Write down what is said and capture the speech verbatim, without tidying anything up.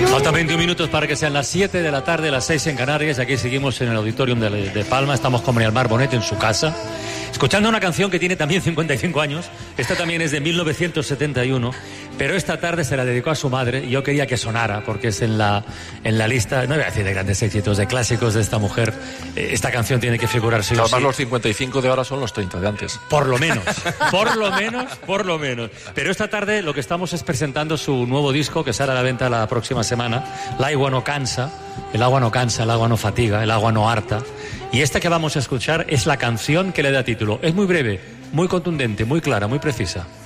Faltan veintiún minutos para que sean las siete de la tarde, las seis en Canarias. Aquí seguimos en el Auditorium de, de Palma. Estamos con María del Mar Bonet en su casa, escuchando una canción que tiene también cincuenta y cinco años. Esta también es de mil novecientos setenta y uno, pero esta tarde se la dedicó a su madre y yo quería que sonara porque es en la, en la lista, no voy a decir de grandes éxitos, de clásicos de esta mujer. Esta canción tiene que figurar sí o Además sí. Los cincuenta y cinco de ahora son los treinta de antes. Por lo menos, por lo menos, por lo menos. Pero esta tarde lo que estamos es presentando su nuevo disco que sale a la venta la próxima semana. El agua no cansa, el agua no cansa, el agua no fatiga, el agua no harta. Y esta que vamos a escuchar es la canción que le da título. Es muy breve, muy contundente, muy clara, muy precisa.